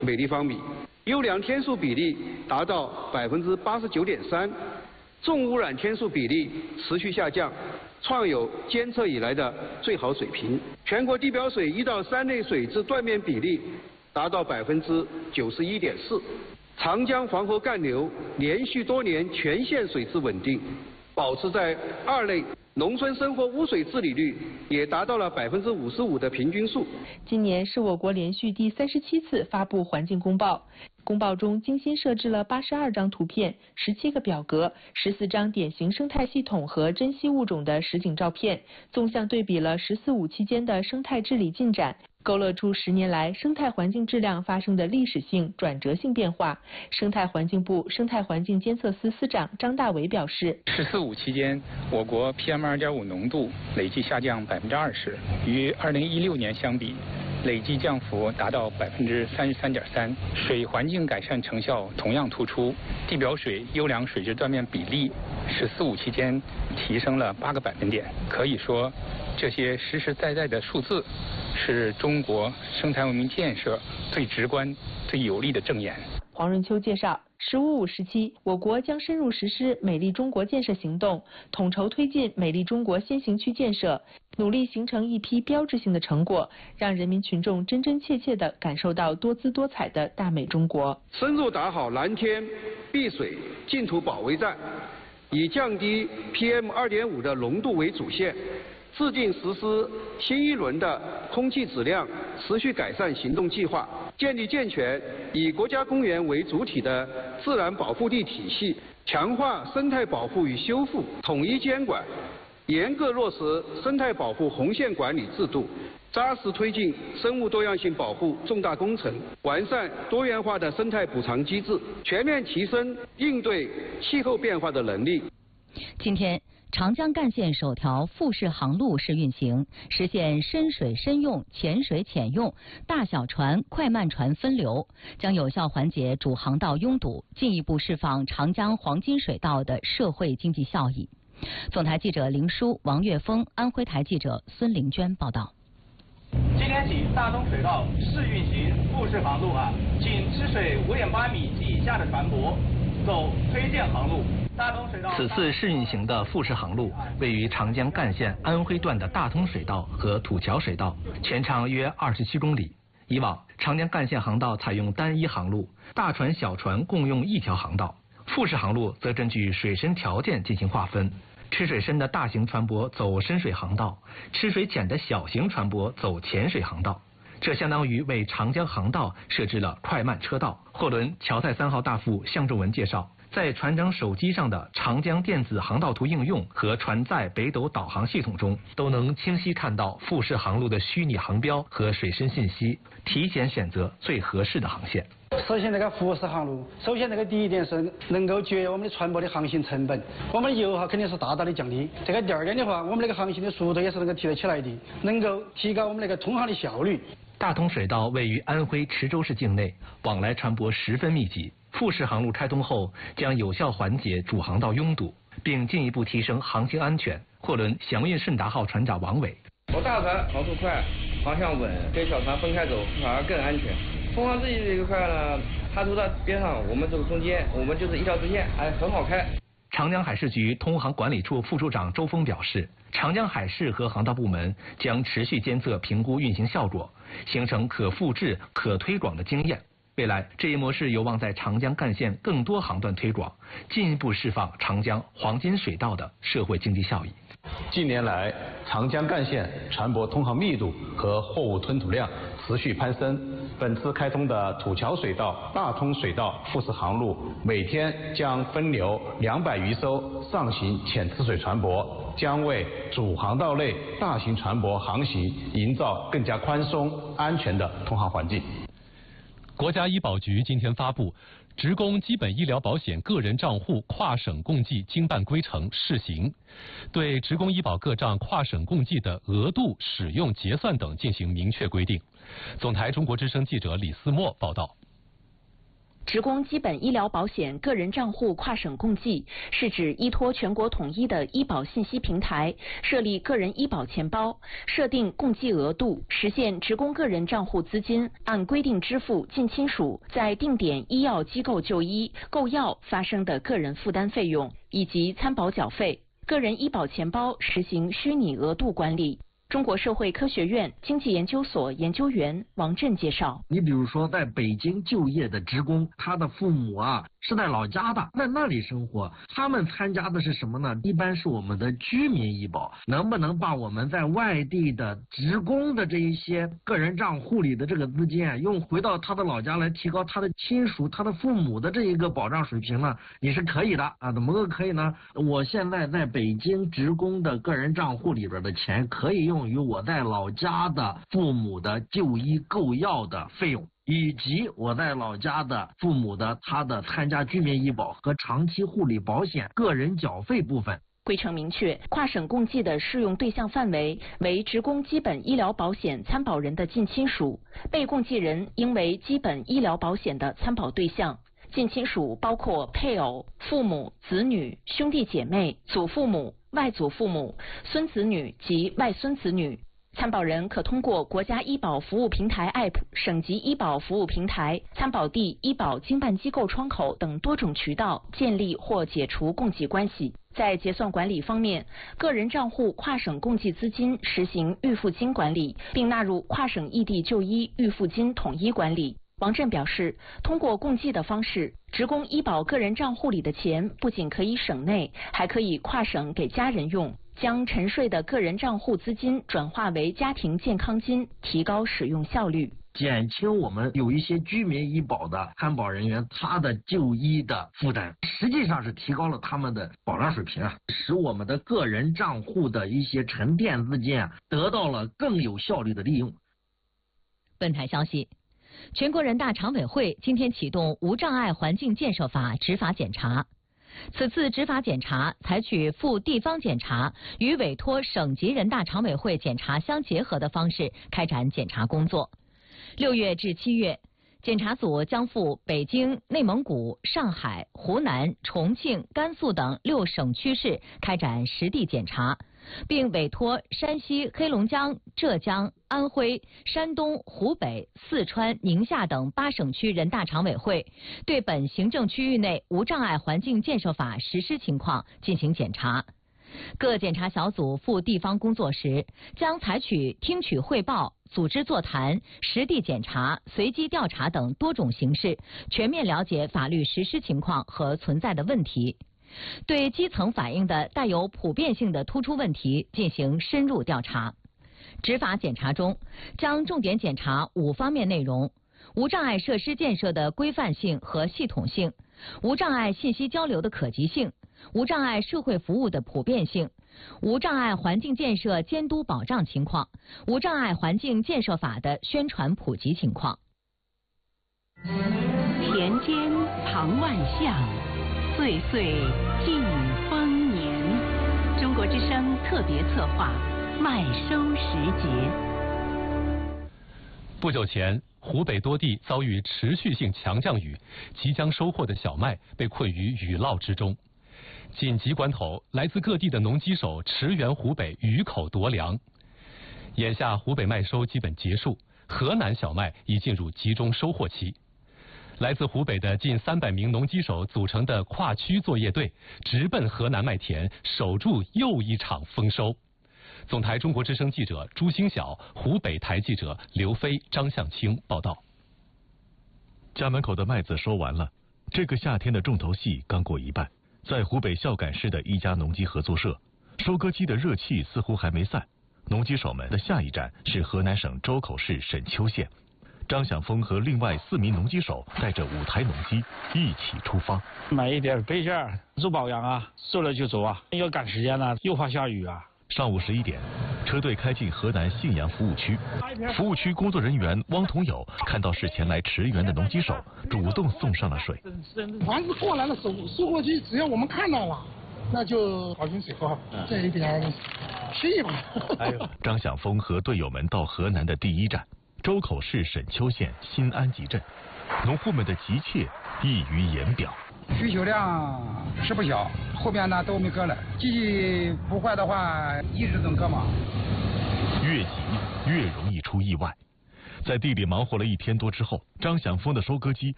每立方米，优良天数比例达到89.3%，重污染天数比例持续下降，创有监测以来的最好水平。全国地表水1到3类水质断面比例达到91.4%。长江黄河干流连续多年全线水质稳定，保持在2类。农村生活污水治理率也达到了55%的平均数。 今年是我国连续第37次发布环境公报，公报中精心设置了82张图片、17个表格、14张典型生态系统和珍稀物种的实景照片，纵向对比了“十四五”期间的生态治理进展，勾勒出10年来生态环境质量发生的历史性、转折性变化。生态环境部生态环境监测司司长张大伟表示 ，“14·5”期间，我国 PM2.5 浓度累计下降20%，与2016年相比，累计降幅达到33.3%，水环境改善成效同样突出，地表水优良水质断面比例“14·5”期间提升了8个百分点。可以说，这些实实在在的数字是中国生态文明建设最直观、最有力的证言。 黄润秋介绍，“15·5”时期，我国将深入实施美丽中国建设行动，统筹推进美丽中国先行区建设，努力形成一批标志性的成果，让人民群众真真切切地感受到多姿多彩的大美中国。 深入打好蓝天、碧水、净土保卫战，以降低 PM2.5 的浓度为主线，制定实施新一轮的空气质量持续改善行动计划，建立健全以国家公园为主体的自然保护地体系，强化生态保护与修复统一监管，严格落实生态保护红线管理制度，扎实推进生物多样性保护重大工程，完善多元化的生态补偿机制，全面提升应对气候变化的能力。 今天，长江干线首条复式航路试运行，实现深水深用、浅水浅用、大小船、快慢船分流，将有效缓解主航道拥堵，进一步释放长江黄金水道的社会经济效益。总台记者林舒、王岳峰，安徽台记者孙玲娟报道。 今天起，大东水道试运行复式航路请吃水5.8米及以下的船舶走推荐航路。 此次试运行的复式航路位于长江干线安徽段的大通水道和土桥水道，全长约27公里。以往长江干线航道采用单一航路，大船小船共用一条航道。复式航路则根据水深条件进行划分，吃水深的大型船舶走深水航道，吃水浅的小型船舶走浅水航道。这相当于为长江航道设置了快慢车道。货轮乔赛3号大副向仲文介绍，在船长手机上的长江电子航道图应用和船载北斗导航系统中，都能清晰看到复式航路的虚拟航标和水深信息，提前选择最合适的航线。 首先，那个复式航路，首先那个第一点是能够节约我们的船舶的航行成本，我们的油耗肯定是大大的降低。这个第二点的话，我们那个航行的速度也是能够提得起来的，能够提高我们那个通航的效率。 大通水道位于安徽池州市境内，往来船舶十分密集。复式航路开通后，将有效缓解主航道拥堵，并进一步提升航行安全。货轮祥运顺达号船长王伟： 我大船航速快，航向稳，跟小船分开走反而更安全。通航这一块呢，它都在边上，我们走中间，我们就是一条直线，很好开。 长江海事局通航管理处副处长周峰表示，长江海事和航道部门将持续监测评估运行效果，形成可复制、可推广的经验。未来，这一模式有望在长江干线更多航段推广，进一步释放长江黄金水道的社会经济效益。 近年来，长江干线船舶通航密度和货物吞吐量持续攀升。本次开通的土桥水道、大通水道复式航路，每天将分流200余艘上行浅次水船舶，将为主航道内大型船舶航行营造更加宽松、安全的通航环境。 国家医保局今天发布职工基本医疗保险个人账户跨省共计经办规程试行，对职工医保各账跨省共计的额度、使用、结算等进行明确规定。总台中国之声记者李思墨报道。 职工基本医疗保险个人账户跨省共计是指依托全国统一的医保信息平台，设立个人医保钱包，设定共计额度，实现职工个人账户资金按规定支付近亲属在定点医药机构就医、购药发生的个人负担费用以及参保缴费。个人医保钱包实行虚拟额度管理。中国社会科学院经济研究所研究员王震介绍， 你比如说在北京就业的职工，他的父母是在老家的，在那里生活，他们参加的是什么呢？一般是我们的居民医保，能不能把我们在外地的职工的这一些个人账户里的这个资金用回到他的老家来提高他的亲属、他的父母的这一个保障水平呢？你是可以的怎么个可以呢？我现在在北京职工的个人账户里边的钱可以用于我在老家的父母的就医购药的费用，以及我在老家的父母的他的参加居民医保和长期护理保险个人缴费部分。 规程明确，跨省共计的适用对象范围为职工基本医疗保险参保人的近亲属，被共计人应为基本医疗保险的参保对象。近亲属包括配偶、父母、子女、兄弟姐妹、祖父母、外祖父母、孙子女及外孙子女。参保人可通过国家医保服务平台 App、省级医保服务平台、参保地医保经办机构窗口等多种渠道建立或解除共计关系。在结算管理方面，个人账户跨省共计资金实行预付金管理，并纳入跨省异地就医预付金统一管理。王震表示，通过共计的方式，职工医保个人账户里的钱不仅可以省内，还可以跨省给家人用，将沉睡的个人账户资金转化为家庭健康金，提高使用效率， 减轻我们有一些居民医保的参保人员他的就医的负担，实际上是提高了他们的保障水平使我们的个人账户的一些沉淀资金得到了更有效率的利用。 本台消息，全国人大常委会今天启动无障碍环境建设法执法检查。此次执法检查采取赴地方检查与委托省级人大常委会检查相结合的方式开展检查工作。6月至7月，检查组将赴北京、内蒙古、上海、湖南、重庆、甘肃等6省区市开展实地检查，并委托山西、黑龙江、浙江、安徽、山东、湖北、四川、宁夏等8省区人大常委会对本行政区域内无障碍环境建设法实施情况进行检查。各检查小组赴地方工作时，将采取听取汇报、组织座谈、实地检查、随机调查等多种形式，全面了解法律实施情况和存在的问题。对基层反映的带有普遍性的突出问题进行深入调查。执法检查中将重点检查5方面内容：无障碍设施建设的规范性和系统性，无障碍信息交流的可及性，无障碍社会服务的普遍性，无障碍环境建设监督保障情况，无障碍环境建设法的宣传普及情况。 田间藏万象，岁岁尽丰年。中国之声特别策划麦收时节。 不久前，湖北多地遭遇持续性强降雨，即将收获的小麦被困于雨涝之中。紧急关头，来自各地的农机手驰援湖北雨口夺粮。眼下湖北麦收基本结束，河南小麦已进入集中收获期。来自湖北的近300名农机手组成的跨区作业队，直奔河南麦田，守住又一场丰收。总台中国之声记者朱星晓，湖北台记者刘飞、张向清报道。 家门口的麦子收完了，这个夏天的重头戏刚过一半。在湖北孝感市的一家农机合作社，收割机的热气似乎还没散。农机手们的下一站是河南省周口市沈丘县。张晓峰和另外4名农机手带着5台农机一起出发， 买一点备件做保养啊，收了就走啊，要赶时间了，又怕下雨啊。 上午11点，车队开进河南信阳服务区。服务区工作人员汪同友看到是前来驰援的农机手，主动送上了水。 船子过来了，收获机只要我们看到了，那就跑进水沟，这一点屁吧。 张晓峰和队友们到河南的第一站。周口市沈丘县新安集镇，农户们的急切溢于言表。 需求量是不小，后边呢都没割了，机器不坏的话一直能割嘛。 越急越容易出意外。在地里忙活了1天多之后，张响峰的收割机